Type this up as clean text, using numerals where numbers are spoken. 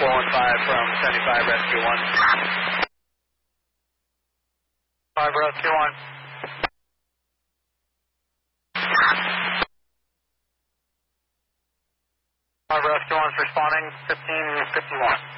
415 from 75 Rescue 1. 5 Rescue 1. 5 Rescue 1 is responding, 1551.